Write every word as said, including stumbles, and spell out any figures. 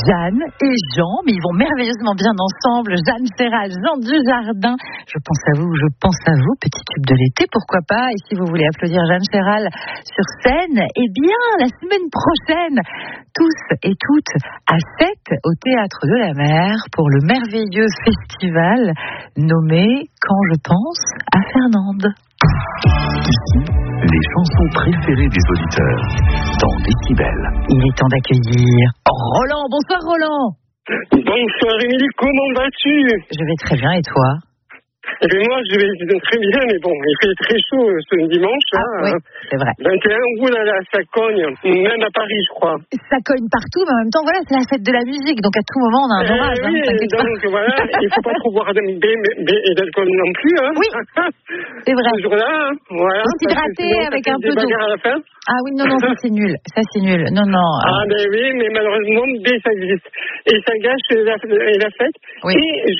Jeanne et Jean, mais ils vont merveilleusement bien ensemble. Jeanne Serral, Jean Dujardin. Je pense à vous, je pense à vous, petit tube de l'été, pourquoi pas. Et si vous voulez applaudir Jeanne Serral sur scène, eh bien, la semaine prochaine, tous et toutes à Sète, au Théâtre de la Mer, pour le merveilleux festival nommé Quand je pense à Fernande. Ici, les chansons préférées des auditeurs, dans Décibel. Il est temps d'accueillir Roland. Bonsoir Roland. Bonsoir Émilie, comment vas-tu? Je vais très bien et toi? Eh bien moi je vais très bien, mais bon, il fait très chaud ce dimanche. Ah, hein. oui, c'est vrai. vingt et un, ouh là là, ça cogne, même à Paris je crois. Ça cogne partout, mais en même temps, voilà, c'est la fête de la musique, donc à tout moment on a un Eh orage, oui, hein, t'inquiète pas. donc voilà, il ne faut pas trop boire de et d'alcool non plus. Hein. Oui, c'est vrai. Ce jour-là, hein. Voilà. Faut s'hydrater avec un peu d'eau. À la fin. Ah oui, non, non, ça c'est nul, ça c'est nul, non, non. Ah ben oui, mais malheureusement, dès ça existe. Et ça gâche la, la fête. Oui. Et